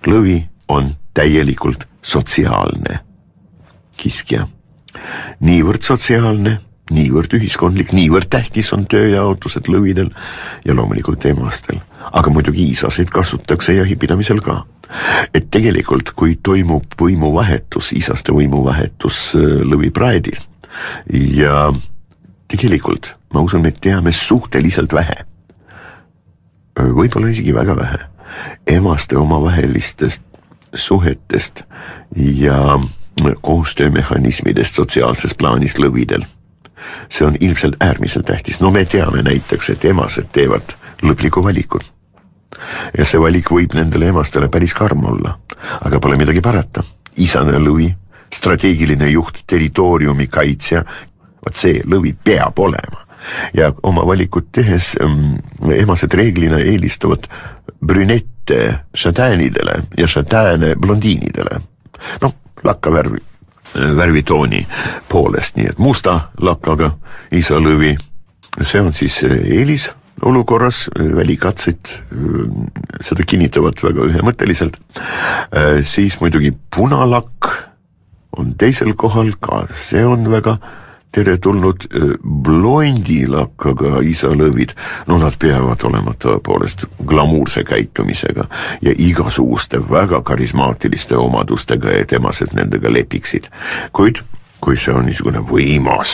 lõvi on täielikult sotsiaalne kiskja. Niivõrd sotsiaalne, niivõrd ühiskondlik, niivõrd tähtis on tööjaotused lõvidel ja loomulikult emastel. Aga muidugi isaseid kasutatakse jahipidamisel ka. Et tegelikult, kui toimub võimuvahetus, isaste võimuvahetus lõvipraedis ja tegelikult, ma usun, me teame suhteliselt vähe, võib-olla isegi väga vähe, emaste omavahelistest suhetest ja koostöömehhanismidest sotsiaalses plaanis lõvidel. See on ilmselt äärmiselt tähtis. No me teame näiteks, et emased teevad lõpliku valikud. Ja see valik võib nendele emastele päris karm olla, aga pole midagi parata. Isane lõvi, strateegiline juht, territooriumi kaitsja, vaat see lõvi peab olema. Ja oma valikut tehes emased reeglina eelistavad brünette šatäänidele ja šatääne blondiinidele. No, lakavärvitooni poolest, nii et musta lakkaga isa lõvi, see on siis eelis olukorras, välikatsid seda kinnitavad väga ühemõtteliselt, siis muidugi punalakk on teisel kohal ka, see on väga teretulnud blondilakkaga isa lõvid, no nad peavad olema tõepoolest glamuurse käitumisega ja igasuguste väga karismaatiliste omadustega, et emased nendega lepiksid. Kuid kui see on niisugune võimas